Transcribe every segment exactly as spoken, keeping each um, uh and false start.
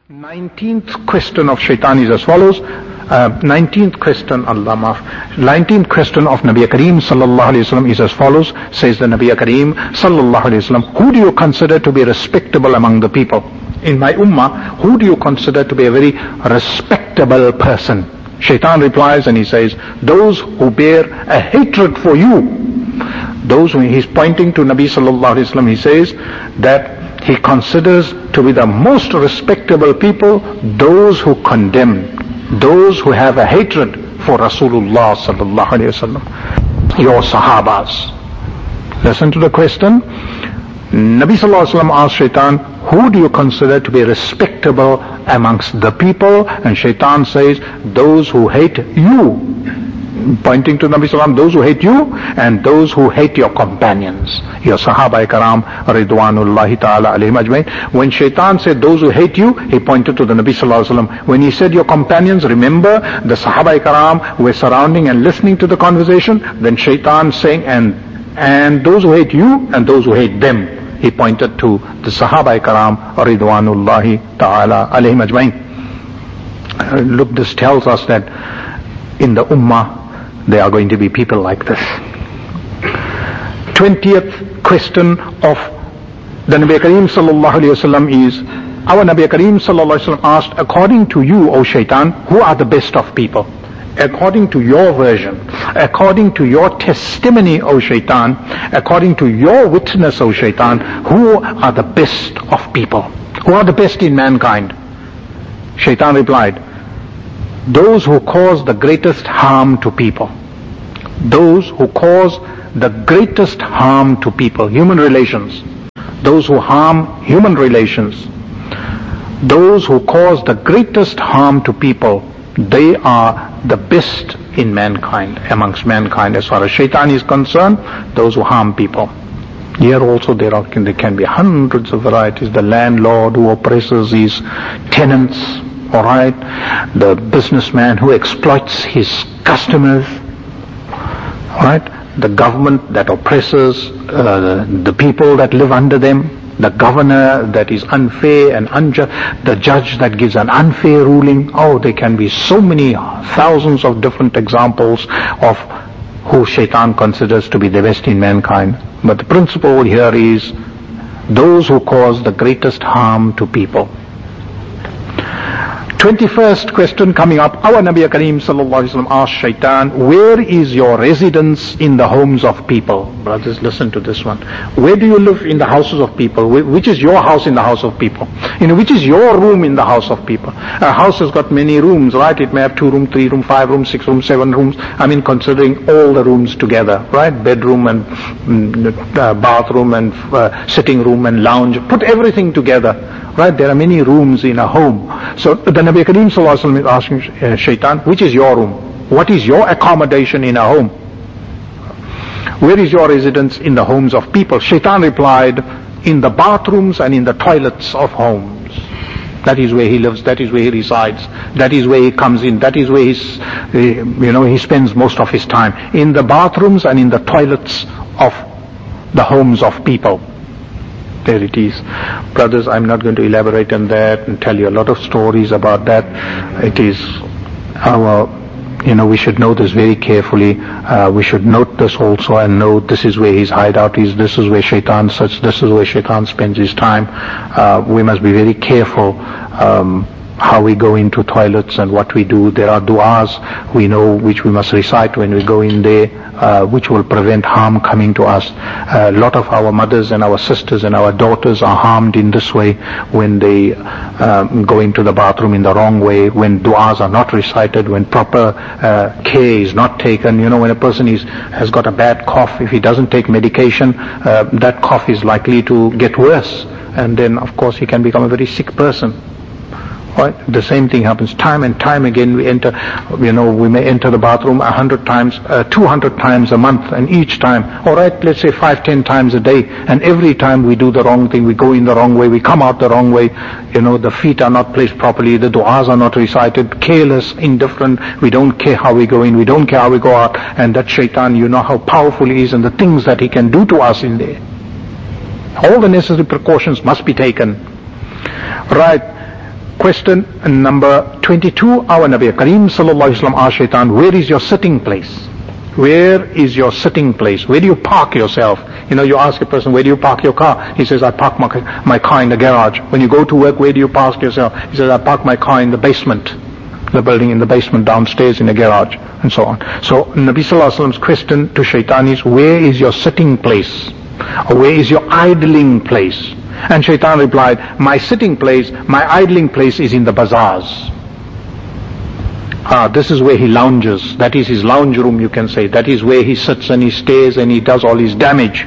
nineteenth question of Shaitan is as follows. Uh, nineteenth question, Allah maaf. nineteenth question of Nabi Kareem sallallahu alayhi wasallam is as follows. Says the Nabi Kareem sallallahu alayhi wasallam, who do you consider to be respectable among the people? In my ummah, who do you consider to be a very respectable person? Shaitan replies and he says, those who bear a hatred for you. Those who, he's pointing to Nabi sallallahu alayhi wasallam, he says that he considers to be the most respectable people those who condemn, those who have a hatred for Rasulullah sallallahu alayhi wasallam, your Sahabas. Listen to the question. Nabi sallallahu alayhi wasallam asked Shaitan, who do you consider to be respectable amongst the people? And Shaitan says, those who hate you. Pointing to Nabi sallallahu alayhi wasallam, those who hate you and those who hate your companions, your Sahaba Karam Ridwanullahi Ta'ala alayhim ajmain. When Shaitan said those who hate you, he pointed to the Nabi sallallahu alayhi wasallam. When he said your companions, remember the Sahaba Karam were surrounding and listening to the conversation. Then Shaitan saying, and and those who hate you and those who hate them. He pointed to the Sahaba Karam Ridwanullahi Ta'ala alayhim ajmain. Uh, look, this tells us that in the Ummah there are going to be people like this. twentieth question of the Nabi Kareem sallallahu alayhi wasallam is, our Nabi Kareem sallallahu alayhi wasallam asked, according to you, O Shaitan, who are the best of people? According to your version, according to your testimony, O Shaitan, according to your witness, O Shaitan, who are the best of people? Who are the best in mankind? Shaitan replied, those who cause the greatest harm to people. Those who cause the greatest harm to people, human relations. Those who harm human relations. Those who cause the greatest harm to people, they are the best in mankind, amongst mankind. As far as Shaitan is concerned, those who harm people. Here also there are there can be hundreds of varieties. The landlord who oppresses his tenants, all right, the businessman who exploits his customers, all right, the government that oppresses uh, the people that live under them, the governor that is unfair and unjust, the judge that gives an unfair ruling. Oh, there can be so many thousands of different examples of who Shaitan considers to be the best in mankind. But the principle here is those who cause the greatest harm to people. twenty-first question coming up. Our Nabi Kareem sallallahu alaihi wasallam asked Shaitan, where is your residence in the homes of people? Brothers, listen to this one. Where do you live in the houses of people? Which is your house in the house of people? You know, which is your room in the house of people? A house has got many rooms, right? It may have two rooms, three rooms, five rooms, six rooms, seven rooms. I mean, considering all the rooms together, right? Bedroom and uh, bathroom and uh, sitting room and lounge. Put everything together, right? There are many rooms in a home. So the Nabi Kareem sallallahu alaihi wasallam is asking uh, Shaitan, which is your room? What is your accommodation in a home? Where is your residence in the homes of people? Shaitan replied, in the bathrooms and in the toilets of homes. That is where he lives, that is where he resides, that is where he comes in, that is where he's, uh, you know, he spends most of his time. In the bathrooms and in the toilets of the homes of people. There it is. Brothers, I'm not going to elaborate on that and tell you a lot of stories about that. It is our, you know, we should know this very carefully. Uh, we should note this also and know this is where his hideout is, this is where Shaitan sits, this is where Shaitan spends his time. Uh, we must be very careful um, how we go into toilets and what we do. There are du'as we know which we must recite when we go in there, uh, which will prevent harm coming to us. A lot of our mothers and our sisters and our daughters are harmed in this way when they um, go into the bathroom in the wrong way, when du'as are not recited, when proper uh, care is not taken. You know, when a person is has got a bad cough, if he doesn't take medication, uh, that cough is likely to get worse, and then of course he can become a very sick person. Right? The same thing happens time and time again. We enter, you know, we may enter the bathroom a hundred times, uh, two hundred times a month, and each time, all right, let's say five, ten times a day, and every time we do the wrong thing, we go in the wrong way, we come out the wrong way. You know, the feet are not placed properly, the du'as are not recited, careless, indifferent. We don't care how we go in, we don't care how we go out, and that Shaitan, you know how powerful he is and the things that he can do to us in there. All the necessary precautions must be taken. Right. Question number twenty-two. Our Nabi Kareem sallallahu alaihi wasallam asked Shaitan, where is your sitting place? Where is your sitting place? Where do you park yourself? You know, you ask a person, where do you park your car? He says, I park my, my car in the garage. When you go to work, where do you park yourself? He says, I park my car in the basement. The building in the basement downstairs in the garage, and so on. So Nabi sallallahu alaihi wasallam's question to Shaitan is, where is your sitting place? Or where is your idling place? And Shaitan replied, my sitting place, my idling place is in the bazaars. Ah, this is where he lounges. That is his lounge room, you can say. That is where he sits and he stays and he does all his damage.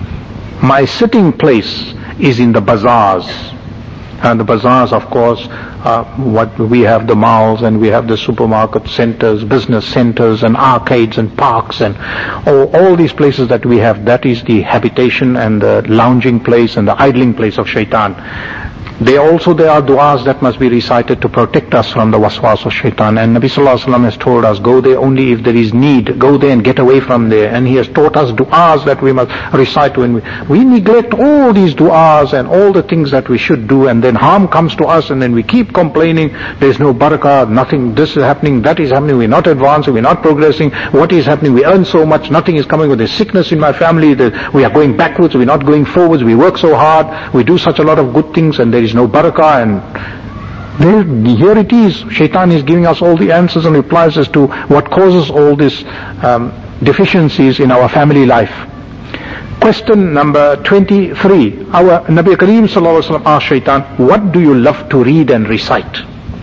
My sitting place is in the bazaars. And the bazaars, of course, uh, what we have the malls and we have the supermarket centers, business centers and arcades and parks and all, all these places that we have. That is the habitation and the lounging place and the idling place of Shaitan. They also, there are du'as that must be recited to protect us from the waswas of Shaitan. And Nabi sallallahu alaihi wasallam has told us, go there only if there is need. Go there and get away from there. And he has taught us du'as that we must recite when we, we neglect all these du'as and all the things that we should do. And then harm comes to us and then we keep complaining. There's no barakah, nothing, this is happening, that is happening. We're not advancing, we're not progressing. What is happening? We earn so much, nothing is coming with the sickness in my family. The, we are going backwards, we're not going forwards. We work so hard, we do such a lot of good things and there is no barakah, and there, here it is. Shaitan is giving us all the answers and replies as to what causes all these um, deficiencies in our family life. Question number twenty-three. Our Nabi Kareem sallallahu alaihi wasallam asked Shaitan, what do you love to read and recite?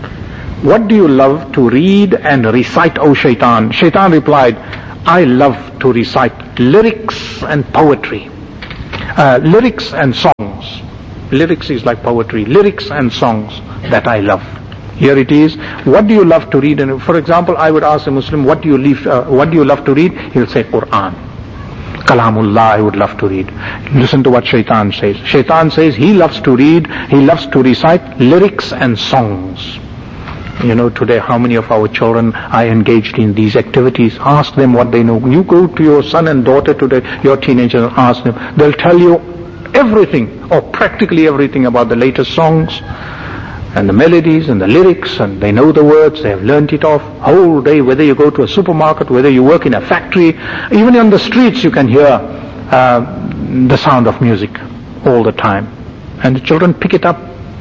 What do you love to read and recite, O Shaitan? Shaitan replied, I love to recite lyrics and poetry. Uh, lyrics and songs. Lyrics is like poetry. Lyrics and songs that I love. Here it is. What do you love to read? And for example, I would ask a Muslim, what do you leave, uh, what do you love to read? He'll say Quran. Kalamullah I would love to read. Listen to what Shaitan says. Shaitan says he loves to read, he loves to recite lyrics and songs. You know, today how many of our children are engaged in these activities? Ask them what they know. You go to your son and daughter today, your teenagers, and ask them. They'll tell you everything, or practically everything about the latest songs and the melodies and the lyrics, and they know the words, they have learnt it off whole day. Whether you go to a supermarket, whether you work in a factory, even on the streets you can hear uh, the sound of music all the time. And the children pick it up.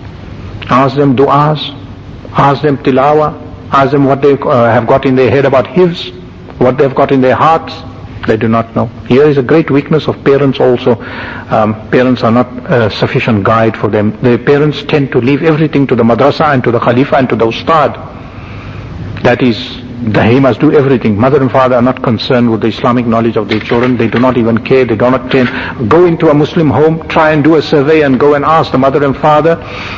Ask them du'as, ask them tilawa, ask them what they uh, have got in their head about hifz, what they've got in their hearts. They do not know. Here is a great weakness of parents also. Um, parents are not a sufficient guide for them. Their parents tend to leave everything to the madrasa and to the khalifa and to the ustad. That is, he must do everything. Mother and father are not concerned with the Islamic knowledge of their children. They do not even care. They do not tend. Go into a Muslim home, try and do a survey and go and ask the mother and father,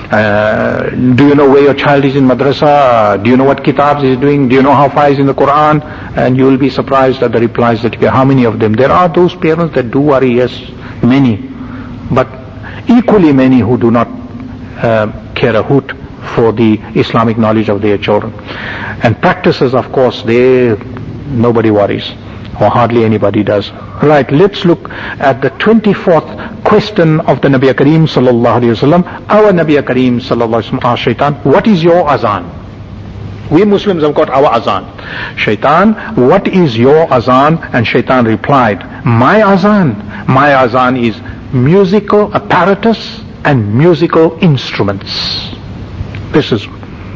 uh, do you know where your child is in madrasa? Uh, do you know what kitabs he is doing? Do you know how far he is in the Quran? And you will be surprised at the replies that you get. How many of them? There are those parents that do worry, yes, many. But equally many who do not uh, care a hoot for the Islamic knowledge of their children. And practices, of course, they, nobody worries, or hardly anybody does. Right, let's look at the twenty-fourth question of the Nabi Kareem sallallahu alaihi wasallam. Our Nabi Kareem sallallahu alaihi wasallam asked Shaitan, what is your azan? We Muslims have got our azan. Shaitan, what is your azan? And Shaitan replied, my azan, my azan is musical apparatus and musical instruments. This is,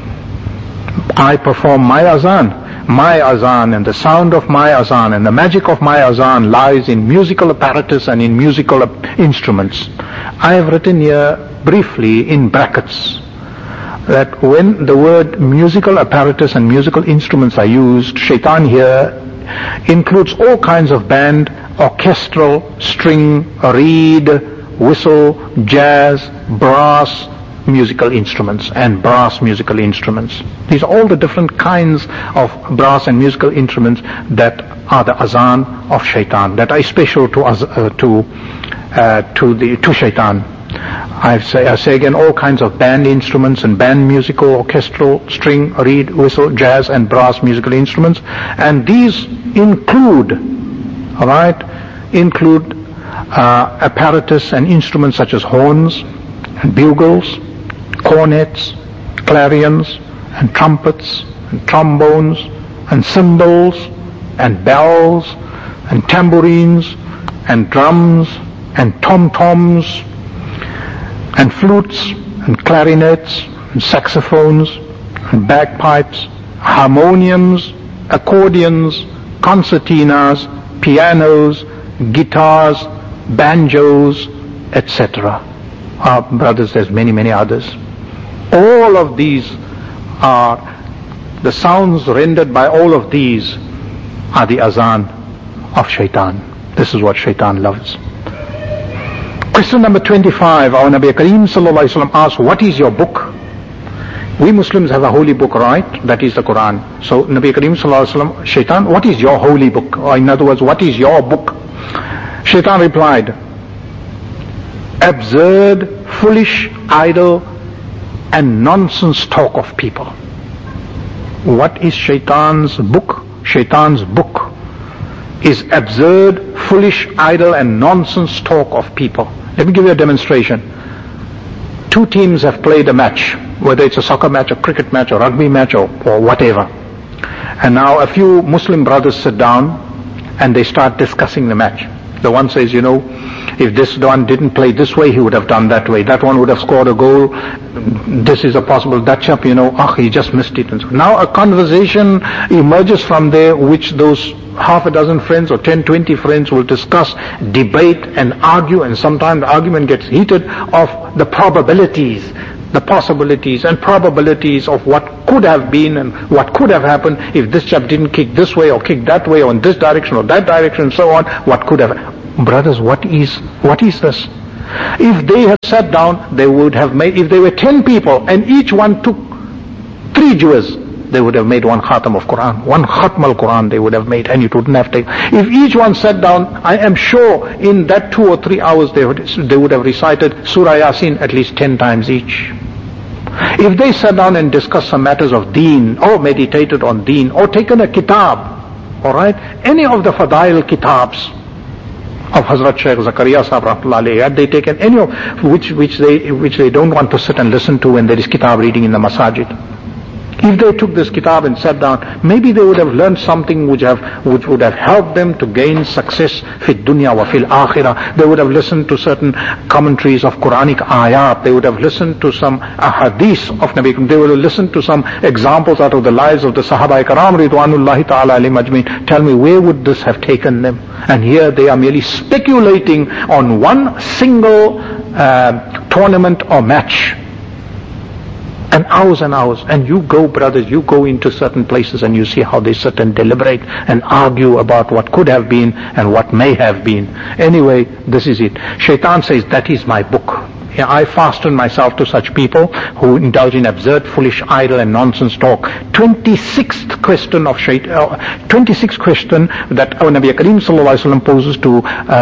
I perform my azan. My azan and the sound of my azan and the magic of my azan lies in musical apparatus and in musical instruments. I have written here briefly in brackets that when the word musical apparatus and musical instruments are used, Shaitan here includes all kinds of band, orchestral, string, reed, whistle, jazz, brass, musical instruments and brass musical instruments. These are all the different kinds of brass and musical instruments that are the azan of Shaitan, that are special to uh, to uh, to the to Shaitan. I say, I say again, all kinds of band instruments and band musical, orchestral, string, reed, whistle, jazz and brass musical instruments, and these include, all right, include uh, apparatus and instruments such as horns and bugles, cornets, clarions and trumpets and trombones and cymbals and bells and tambourines and drums and tom-toms and flutes and clarinets and saxophones and bagpipes, harmoniums, accordions, concertinas, pianos, guitars, banjos, et cetera. Uh, brothers, there's many, many others. All of these are, the sounds rendered by all of these are the azan of shaitan. This is what shaitan loves. Question number twenty-five, our Nabi Kareem sallallahu alaihi wasallam asked, what is your book? We Muslims have a holy book, right? That is the Quran. So Nabi Kareem sallallahu alaihi wasallam, shaitan, what is your holy book? Or in other words, what is your book? Shaitan replied, absurd, foolish, idle, and nonsense talk of people. What is shaitan's book? Shaitan's book is absurd, foolish, idle, and nonsense talk of people. Let me give you a demonstration. Two teams have played a match, whether it's a soccer match, a cricket match, a rugby match, or, or whatever. And now a few Muslim brothers sit down and they start discussing the match. The one says, you know, if this one didn't play this way, he would have done that way. That one would have scored a goal. This is a possible Dutch up, you know, ah, he just missed it. And so now a conversation emerges from there, which those half a dozen friends or ten, twenty friends will discuss, debate and argue, and sometimes the argument gets heated of the probabilities, the possibilities and probabilities of what could have been and what could have happened if this chap didn't kick this way or kick that way or in this direction or that direction and so on. What could have... Brothers, what is, what is this? If they had sat down, they would have made, if there were ten people and each one took three Jews, they would have made one khatam of Quran. One khatm al-Quran they would have made, and it wouldn't have taken. If each one sat down, I am sure in that two or three hours they would, they would have recited Surah Yasin at least ten times each. If they sat down and discussed some matters of deen, or meditated on deen, or taken a kitab, alright, any of the fadail kitabs of Hazrat Shaykh Zakaria Sahib Rahmatullah Alayhi, had they taken any of which which they which they don't want to sit and listen to when there is kitab reading in the masajid. If they took this kitab and sat down, maybe they would have learned something which have which would have helped them to gain success fil dunya wa fil akhirah. They would have listened to certain commentaries of Quranic ayat. They would have listened to some ahadith of Nabi. They would have listened to some examples out of the lives of the Sahaba Ikram Ridwanullahi Ta'ala alayhim ajmeen. Tell me, where would this have taken them? And here they are merely speculating on one single uh, tournament or match. And hours and hours. And you go, brothers, you go into certain places and you see how they sit and deliberate and argue about what could have been and what may have been. Anyway, this is it. Shaitan says, that is my book. Yeah, I fasten myself to such people who indulge in absurd, foolish, idle and nonsense talk. twenty-sixth question of Shaitan, uh, twenty-sixth question that our Nabi Kareem Sallallahu Alaihi Wasallam poses to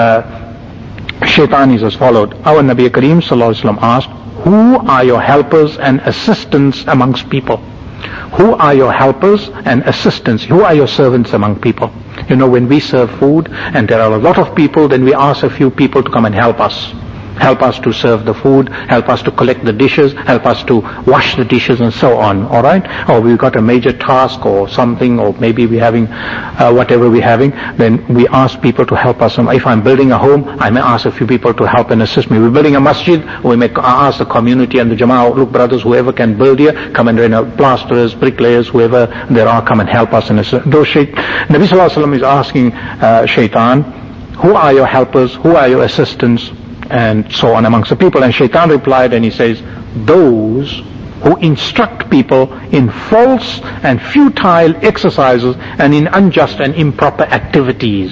uh, Shaitan is as followed. Our Nabi Kareem Sallallahu Alaihi Wasallam asked, who are your helpers and assistants amongst people? Who are your helpers and assistants? Who are your servants among people? You know, when we serve food and there are a lot of people, then we ask a few people to come and help us. Help us to serve the food, help us to collect the dishes, help us to wash the dishes and so on, alright? Or we've got a major task or something, or maybe we're having uh, whatever we're having, then we ask people to help us. If I'm building a home, I may ask a few people to help and assist me. We're building a masjid, we may ask the community and the jama'ah, look brothers, whoever can build here, come and, you know, plasterers, bricklayers, whoever there are, come and help us and assist. Those shait- Nabi Sallallahu Alaihi Wasallam is asking uh, Shaitan, who are your helpers, who are your assistants, and so on amongst the people. And Shaitan replied and he says, those who instruct people in false and futile exercises and in unjust and improper activities.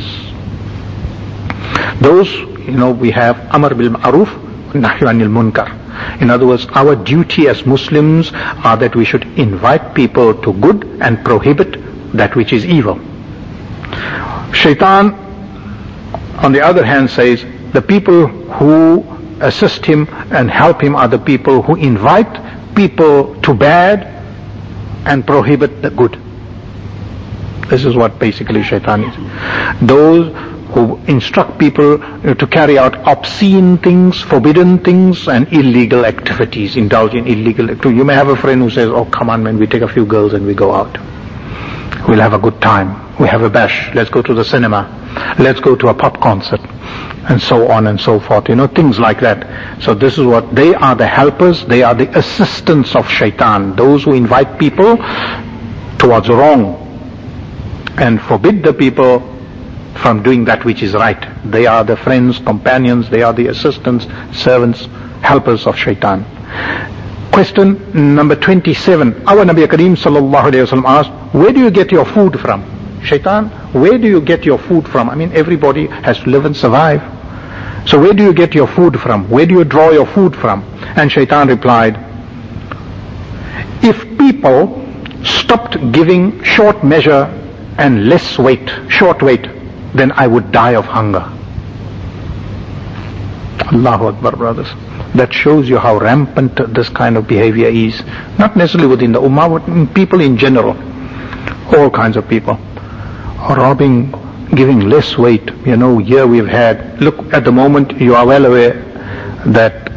Those, you know, we have Amr bil Ma'ruf, Nahyu anil Munkar. In other words, our duty as Muslims are that we should invite people to good and prohibit that which is evil. Shaitan, on the other hand, says, the people who assist him and help him are the people who invite people to bad and prohibit the good. This is what basically Shaitan is. Those who instruct people to carry out obscene things, forbidden things, and illegal activities, indulge in illegal activities. You may have a friend who says, oh, come on, man, we take a few girls and we go out. We'll have a good time. We have a bash. Let's go to the cinema. Let's go to a pop concert. And so on and so forth. You know, things like that. So this is what, they are the helpers, they are the assistants of shaitan. Those who invite people towards wrong and forbid the people from doing that which is right. They are the friends, companions, they are the assistants, servants, helpers of shaitan. Question number twenty-seven. Our Nabi Kareem sallallahu alayhi wa sallam asked, where do you get your food from? Shaitan, where do you get your food from? I mean, everybody has to live and survive. So where do you get your food from? Where do you draw your food from? And Shaitan replied, if people stopped giving short measure and less weight, short weight, then I would die of hunger. Allahu Akbar, brothers. That shows you how rampant this kind of behavior is. Not necessarily within the Ummah, but in people in general. All kinds of people. Robbing, giving less weight. You know, here we've had, look, at the moment you are well aware that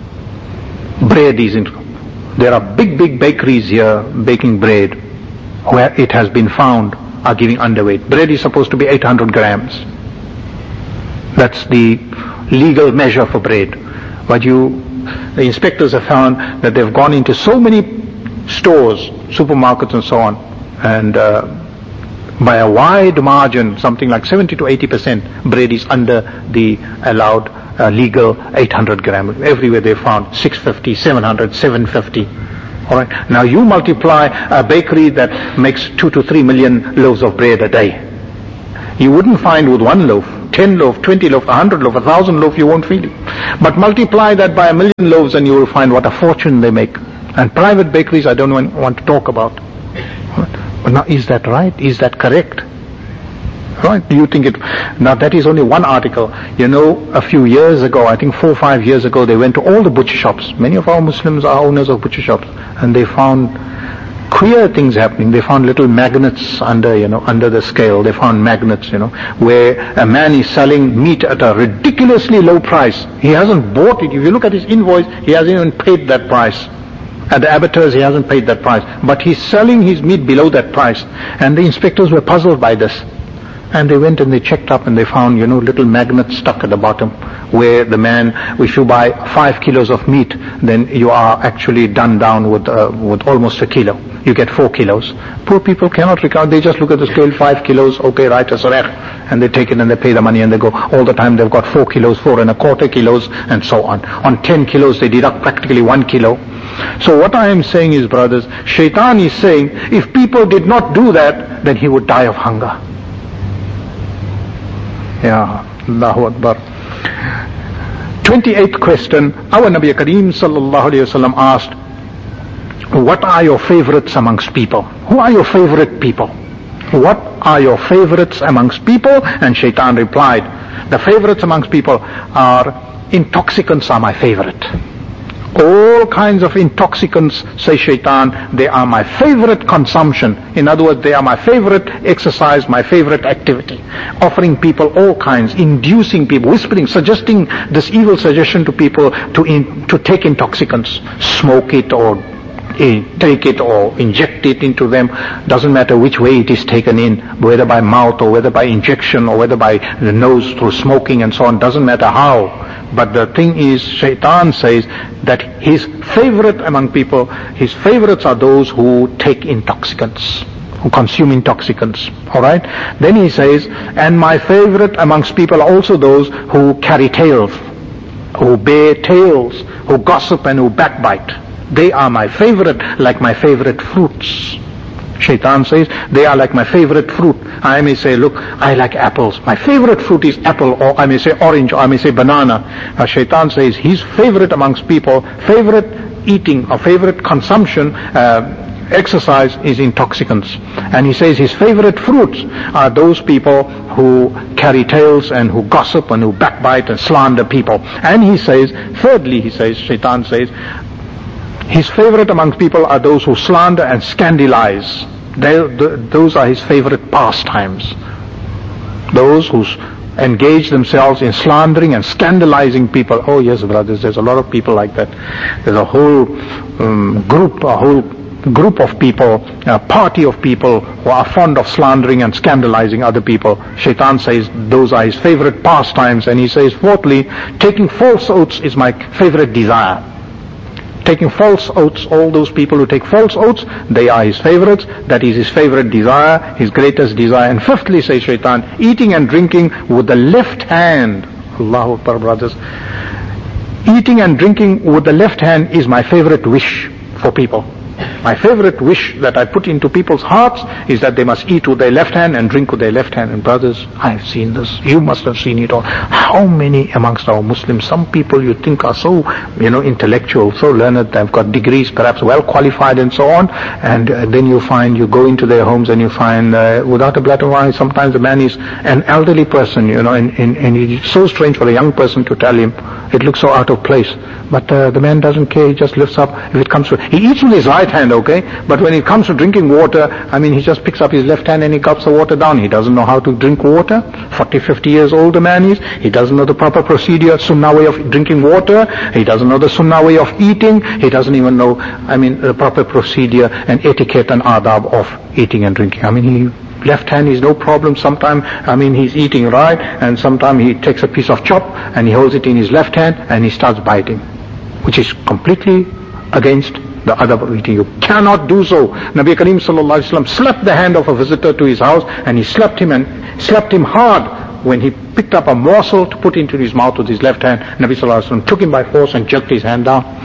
bread is in, there are big, big bakeries here baking bread where it has been found are giving underweight. Bread is supposed to be eight hundred grams. That's the legal measure for bread. But you, the inspectors have found that they've gone into so many stores, supermarkets and so on, and uh, by a wide margin, something like seventy to eighty percent, bread is under the allowed uh, legal eight hundred grams. Everywhere they found six fifty, seven hundred, seven fifty. All right. Now you multiply a bakery that makes two to three million loaves of bread a day. You wouldn't find with one loaf, ten loaf, twenty loaf, a hundred loaf, a thousand loaf, you won't feel it. But multiply that by a million loaves and you will find what a fortune they make. And private bakeries I don't want to talk about. But now, is that right? Is that correct? Right? Do you think it? Now that is only one article. You know, a few years ago, I think four or five years ago, they went to all the butcher shops. Many of our Muslims are owners of butcher shops, and they found queer things happening. They found little magnets under, you know, under the scale. They found magnets, you know, where a man is selling meat at a ridiculously low price. He hasn't bought it. If you look at his invoice, he hasn't even paid that price. At the abattoirs, he hasn't paid that price. But he's selling his meat below that price. And the inspectors were puzzled by this. And they went and they checked up and they found, you know, little magnets stuck at the bottom where the man, if you buy five kilos of meat, then you are actually done down with uh, with almost a kilo. You get four kilos. Poor people cannot regard, they just look at the scale, five kilos, okay, right, as and they take it and they pay the money and they go, all the time they've got four kilos, four and a quarter kilos, and so on. On ten kilos, they deduct practically one kilo. So what I am saying is, brothers, Shaitan is saying, if people did not do that, then he would die of hunger. Yeah, Allahu Akbar. twenty-eighth question. Our Nabi Kareem sallallahu alayhi wa sallam asked, what are your favorites amongst people? Who are your favorite people? What are your favorites amongst people? And Shaitan replied, the favorites amongst people are, intoxicants are my favorite. All kinds of intoxicants, say Shaitan, they are my favorite consumption. In other words, they are my favorite exercise, my favorite activity. Offering people all kinds, inducing people, whispering, suggesting this evil suggestion to people to in, to take intoxicants, smoke it or uh, take it or inject it into them. Doesn't matter which way it is taken in, whether by mouth or whether by injection or whether by the nose through smoking and so on. Doesn't matter how. But the thing is, Shaitan says that his favorite among people, his favorites are those who take intoxicants, who consume intoxicants. Alright? Then he says, and my favorite amongst people are also those who carry tales, who bear tales, who gossip and who backbite. They are my favorite, like my favorite fruits. Shaitan says, they are like my favorite fruit. I may say, look, I like apples. My favorite fruit is apple, or I may say orange, or I may say banana. Uh, Shaitan says his favorite amongst people, favorite eating or favorite consumption, uh, exercise is intoxicants. And he says his favorite fruits are those people who carry tales and who gossip and who backbite and slander people. And he says, thirdly, he says, Shaitan says, his favorite amongst people are those who slander and scandalize. They, the, those are his favorite pastimes. Those who engage themselves in slandering and scandalizing people. Oh yes, brothers, there's a lot of people like that. There's a whole um, group, a whole group of people, a party of people who are fond of slandering and scandalizing other people. Shaitan says those are his favorite pastimes, and he says, fourthly, taking false oaths is my favorite desire. Taking false oaths, all those people who take false oaths, they are his favorites. That is his favorite desire, his greatest desire. And fifthly, says Shaitan, eating and drinking with the left hand. Allahu Akbar, brothers. Eating and drinking with the left hand is my favorite wish for people. My favorite wish that I put into people's hearts is that they must eat with their left hand and drink with their left hand. And brothers, I've seen this. You must have seen it all. How many amongst our Muslims, some people you think are so, you know, intellectual, so learned, they've got degrees, perhaps well qualified and so on, and uh, then you find, you go into their homes and you find, uh, without a black and white, sometimes the man is an elderly person, you know, and, and, and it's so strange for a young person to tell him, it looks so out of place. But uh, the man doesn't care, he just lifts up. If it comes to, he eats with his right hand, okay, but when it comes to drinking water, I mean, he just picks up his left hand and he gulps the water down. He doesn't know how to drink water. forty, fifty years old the man is. He doesn't know the proper procedure, sunnah way of drinking water. He doesn't know the sunnah way of eating. He doesn't even know, I mean, the proper procedure and etiquette and adab of eating and drinking. I mean, he left hand is no problem. Sometimes, I mean, he's eating right, and sometimes he takes a piece of chop and he holds it in his left hand and he starts biting, which is completely against the adab of eating. You cannot do so. Nabi Kareem sallallahu alaihi wasallam slapped the hand of a visitor to his house, and he slapped him and slapped him hard when he picked up a morsel to put into his mouth with his left hand. Nabi sallallahu alaihi wasallam took him by force and jerked his hand down.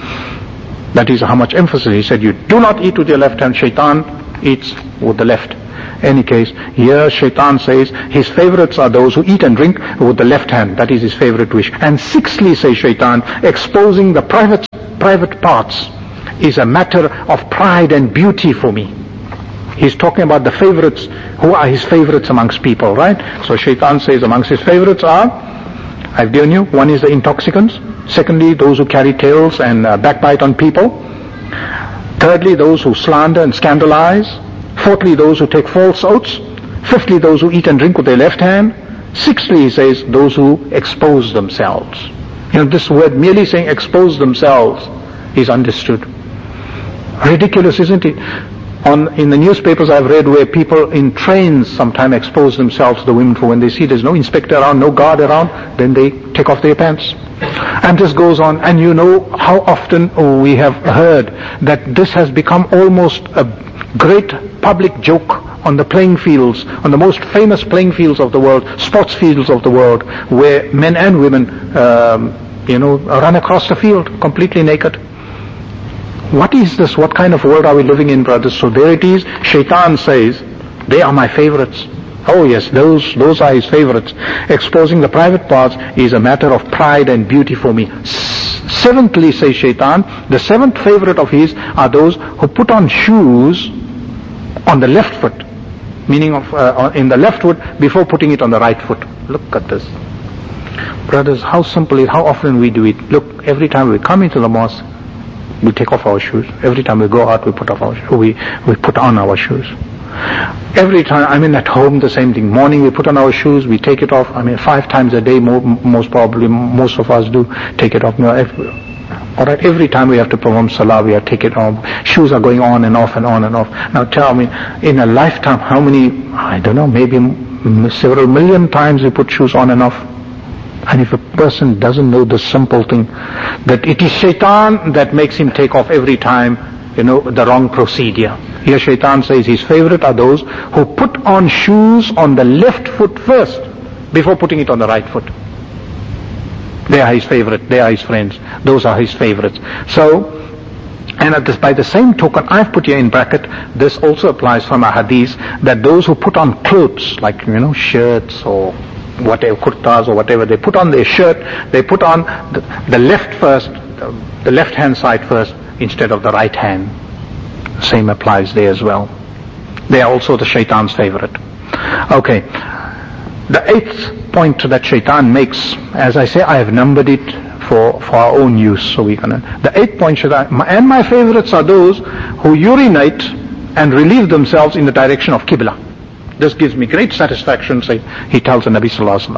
That is how much emphasis. He said, you do not eat with your left hand. Shaitan eats with the left. Any case, here Shaitan says his favorites are those who eat and drink with the left hand. That is his favorite wish. And sixthly, says Shaitan, exposing the private private parts is a matter of pride and beauty for me. He's talking about the favorites, who are his favorites amongst people, right? So Shaitan says amongst his favorites are, I've given you, one is the intoxicants. Secondly, those who carry tales and uh, backbite on people. Thirdly, those who slander and scandalize. Fourthly, those who take false oaths. Fifthly, those who eat and drink with their left hand. Sixthly, he says, those who expose themselves. You know, this word merely saying expose themselves is understood. Ridiculous, isn't it? On, in the newspapers I've read where people in trains sometimes expose themselves, the women, for when they see there's no inspector around, no guard around, then they take off their pants. And this goes on, and you know how often oh, we have heard that this has become almost a great public joke on the playing fields, on the most famous playing fields of the world, sports fields of the world, where men and women, um, you know, run across the field completely naked. What is this? What kind of world are we living in, brothers? So there it is. Shaitan says, they are my favorites. Oh yes, those those are his favorites. Exposing the private parts is a matter of pride and beauty for me. Seventhly, says Shaitan, the seventh favorite of his are those who put on shoes on the left foot, meaning of uh, in the left foot before putting it on the right foot. Look at this. Brothers, how simple it, how often we do it. Look, every time we come into the mosque, we take off our shoes. Every time we go out, we put off our shoes. We, we put on our shoes. Every time, I mean, at home, the same thing. Morning, we put on our shoes, we take it off. I mean, five times a day, mo- most probably, most of us do take it off. You know, every, all right, every time we have to perform salah, we have to take it off. Shoes are going on and off and on and off. Now tell me, in a lifetime, how many, I don't know, maybe m- several million times we put shoes on and off. And if a person doesn't know the simple thing, that it is Shaitan that makes him take off every time, you know, the wrong procedure. Here Shaitan says his favorite are those who put on shoes on the left foot first, before putting it on the right foot. They are his favorite, they are his friends, those are his favorites. So, and at this, by the same token, I've put here in bracket, this also applies from a hadith, that those who put on clothes, like, you know, shirts or whatever, kurtas or whatever, they put on their shirt, they put on the, the left first, the, the left hand side first, instead of the right hand. Same applies there as well. They are also the Shaitan's favorite. Okay. The eighth point that Shaitan makes, as I say, I have numbered it for, for our own use, so we can, the eighth point, Shaitan, and my favorites are those who urinate and relieve themselves in the direction of Qibla. This gives me great satisfaction, say, he tells the Nabi Sallallahu Alaihi Wasallam.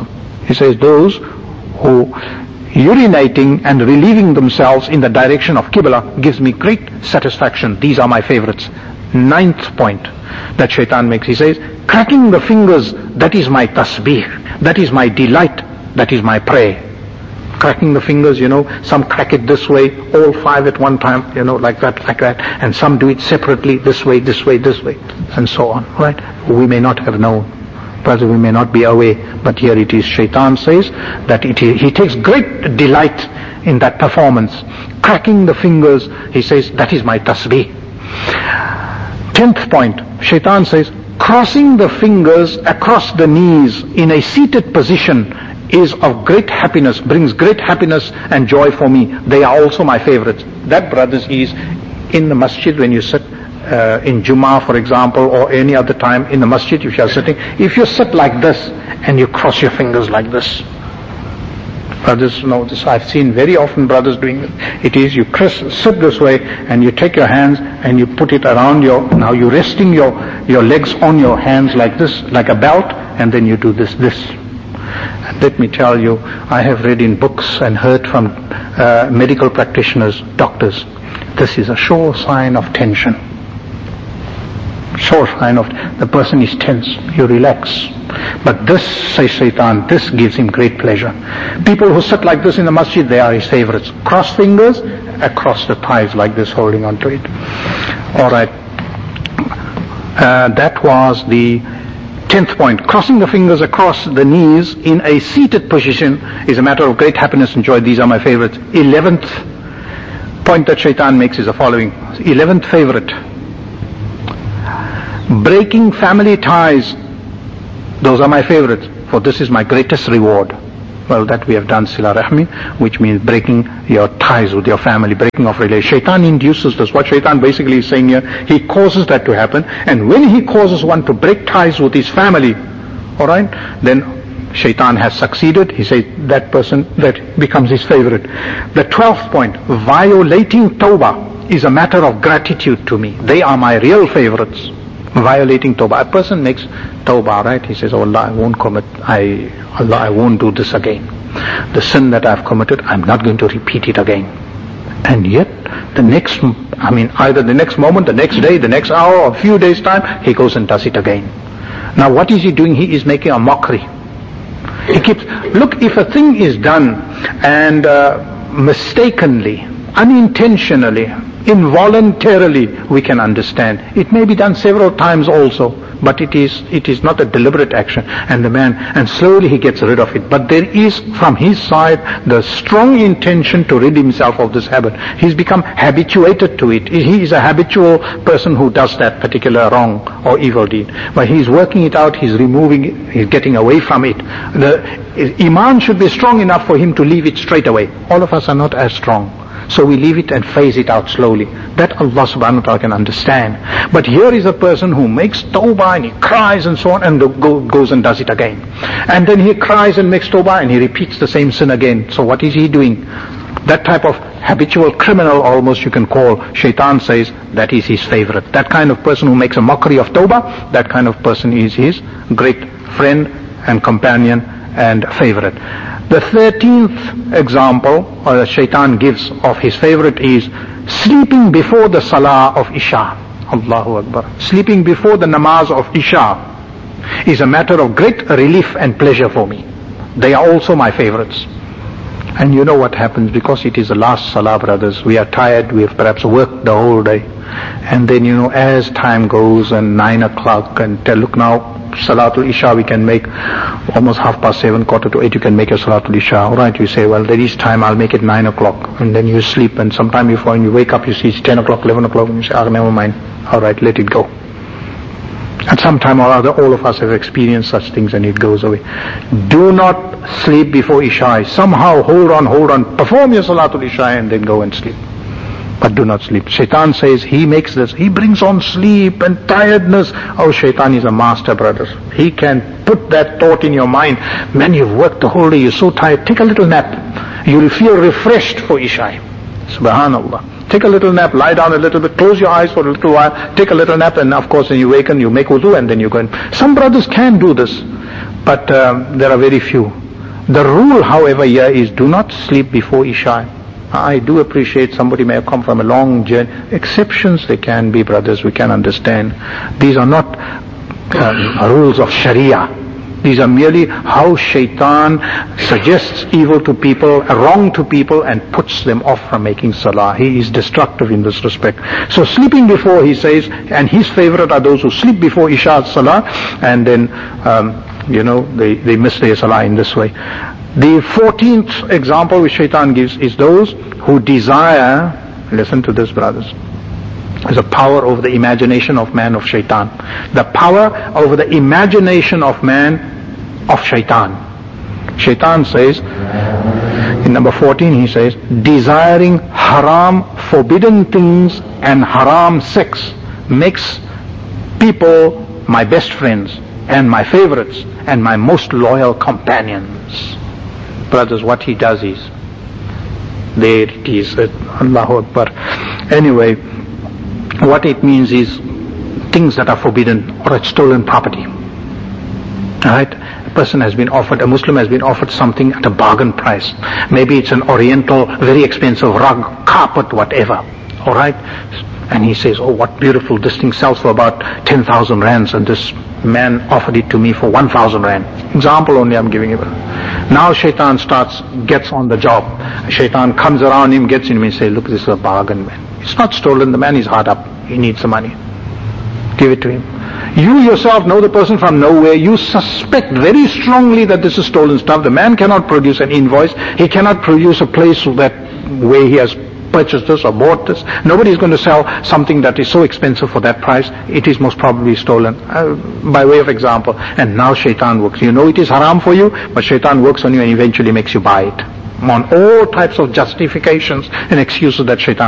He says, those who urinating and relieving themselves in the direction of Qibla gives me great satisfaction. These are my favorites. Ninth point that shaitan makes, he says, cracking the fingers, that is my tasbih, that is my delight, that is my prayer. Cracking the fingers, you know, some crack it this way, all five at one time, you know, like that, like that, and some do it separately, this way, this way, this way, and so on, right? We may not have known. Perhaps we may not be aware, but here it is. Shaitan says that it is, he takes great delight in that performance. Cracking the fingers, he says, that is my tasbih. Tenth point, Shaitan says, crossing the fingers across the knees in a seated position is of great happiness, brings great happiness and joy for me. They are also my favorites. That, brothers, is in the masjid when you sit uh, in Jummah, for example, or any other time in the masjid if you are sitting. If you sit like this and you cross your fingers like this. Brothers know this. I've seen very often brothers doing this. It is you cross, sit this way and you take your hands and you put it around your, now you're resting your, your legs on your hands like this, like a belt, and then you do this, this. And let me tell you, I have read in books and heard from uh, medical practitioners, doctors, this is a sure sign of tension. Sure sign of, the person is tense, you relax. But this, says Shaitan, this gives him great pleasure. People who sit like this in the masjid, they are his favorites. Cross fingers across the thighs like this, holding on to it. Alright. Uh, that was the tenth point. Crossing the fingers across the knees in a seated position is a matter of great happiness and joy. These are my favorites. Eleventh point that Shaitan makes is the following. Eleventh favorite. Breaking family ties. Those are my favorites, for this is my greatest reward. Well, that we have done Sila Rahmi, which means breaking your ties with your family, breaking off relations. Shaitan induces this. What Shaitan basically is saying here, he causes that to happen. And when he causes one to break ties with his family, alright, then Shaitan has succeeded. He says that person, that becomes his favorite. The twelfth point, violating Tawbah is a matter of gratitude to me. They are my real favorites. Violating Tawbah. A person makes Tawbah, right? He says, oh Allah, I won't commit, I, Allah, I won't do this again. The sin that I've committed, I'm not going to repeat it again. And yet, the next, I mean, either the next moment, the next day, the next hour, or a few days' time, he goes and does it again. Now what is he doing? He is making a mockery. He keeps, look, if a thing is done and uh, mistakenly, unintentionally, involuntarily, we can understand. It may be done several times also, but it is it is not a deliberate action. And the man, and slowly he gets rid of it. But there is from his side the strong intention to rid himself of this habit. He's become habituated to it. He is a habitual person who does that particular wrong or evil deed. But he's working it out, he's removing it, he's getting away from it. The Iman should be strong enough for him to leave it straight away. All of us are not as strong. So we leave it and phase it out slowly. That Allah subhanahu wa ta'ala can understand. But here is a person who makes tawbah and he cries and so on and go, goes and does it again. And then he cries and makes tawbah and he repeats the same sin again. So what is he doing? That type of habitual criminal almost you can call, Shaitan says, that is his favorite. That kind of person who makes a mockery of tawbah, that kind of person is his great friend and companion and favorite. The thirteenth example or that Shaitan gives of his favorite is sleeping before the Salah of Isha. Allahu Akbar. Sleeping before the namaz of Isha is a matter of great relief and pleasure for me. They are also my favorites. And you know what happens, because it is the last Salah, brothers, we are tired, we have perhaps worked the whole day. And then, you know, as time goes and nine o'clock and tell, look now, Salatul Isha we can make almost half past seven, quarter to eight, you can make your Salatul Isha. Alright, you say, well, there is time, I'll make it nine o'clock. And then you sleep, and sometime you find you wake up, you see it's ten o'clock, eleven o'clock, and you say, oh, never mind. Alright, let it go. At some time or other, all of us have experienced such things and it goes away. Do not sleep before Isha. Somehow hold on, hold on, perform your Salatul Isha and then go and sleep. But do not sleep. Shaitan says he makes this, he brings on sleep and tiredness. Oh, Shaitan is a master, brothers. He can put that thought in your mind. Man, you've worked the whole day, you're so tired, take a little nap. You'll feel refreshed for Isha. Subhanallah. Take a little nap, lie down a little bit, close your eyes for a little while, take a little nap, and of course when you waken, you make wudu and then you go in. Some brothers can do this, but um, there are very few. The rule, however, here is do not sleep before Isha. I do appreciate somebody may have come from a long journey. Exceptions there can be, brothers, we can understand. These are not um, rules of Sharia. These are merely how shaitan suggests evil to people, wrong to people, and puts them off from making salah. He is destructive in this respect. So sleeping before, he says, and his favorite are those who sleep before Isha salah, and then, um, you know, they, they miss their salah in this way. The fourteenth example which shaitan gives is those who desire, listen to this, brothers, is a power over the imagination of man of shaitan. The power over the imagination of man of shaitan. Shaitan says, in number fourteen he says, desiring haram, forbidden things and haram sex makes people my best friends and my favorites and my most loyal companions. Brothers, what he does is, there it is, Allahu Akbar. Anyway, what it means is things that are forbidden or it's stolen property. Alright? A person has been offered, a Muslim has been offered something at a bargain price. Maybe it's an oriental, very expensive rug, carpet, whatever. Alright? And he says, oh, what beautiful, this thing sells for about ten thousand rands, and this man offered it to me for one thousand rand. Example only I'm giving you. Now shaitan starts, gets on the job. Shaitan comes around him, gets him and says, look, this is a bargain, man. It's not stolen, the man is hard up. He needs the money. Give it to him. You yourself know the person from nowhere. You suspect very strongly that this is stolen stuff. The man cannot produce an invoice. He cannot produce a place that where he has purchased this or bought this. Nobody is going to sell something that is so expensive for that price. It is most probably stolen, uh, by way of example. And now shaitan works. You know it is haram for you, but shaitan works on you and eventually makes you buy it. On all types of justifications and excuses that shaitan